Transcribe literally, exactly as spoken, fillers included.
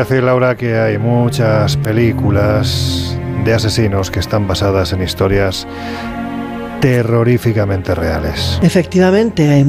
decir, Laura, que hay muchas películas de asesinos que están basadas en historias terroríficamente reales. Efectivamente, hay